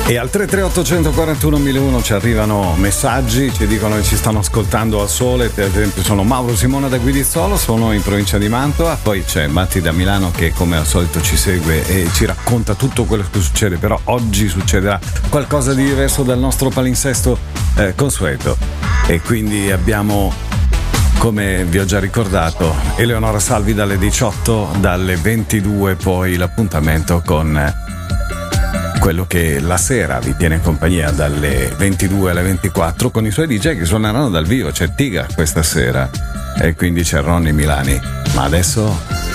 E al 338 141 1001 ci arrivano messaggi, ci dicono che ci stanno ascoltando al sole. Per esempio sono Mauro Simona da Guidizzolo, sono in provincia di Mantova. Poi c'è Matti da Milano che come al solito ci segue e ci racconta tutto quello che succede. Però oggi succederà qualcosa di diverso dal nostro palinsesto consueto. E quindi abbiamo, come vi ho già ricordato, Eleonora Salvi dalle 18, dalle 22 poi l'appuntamento con quello che la sera vi tiene in compagnia dalle 22 alle 24 con i suoi DJ che suoneranno dal vivo. C'è Tiga questa sera e quindi c'è Ronny Milani. Ma adesso